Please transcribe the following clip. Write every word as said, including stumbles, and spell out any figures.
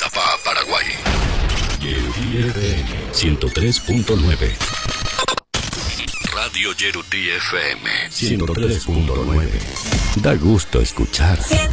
Iztapá, Paraguay. Yerutí F M ciento tres punto nueve. Radio Yerutí F M ciento tres punto nueve. Da gusto escuchar.